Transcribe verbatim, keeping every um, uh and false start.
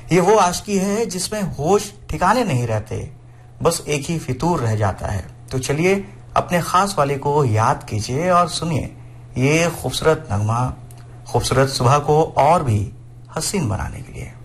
ये वो आशिकी है जिसमें होश ठिकाने नहीं रहते, बस एक ही फितूर रह जाता है। तो चलिए अपने खास वाले को याद कीजिए और सुनिए ये खूबसूरत नगमा, खूबसूरत सुबह को और भी हसीन बनाने के लिए।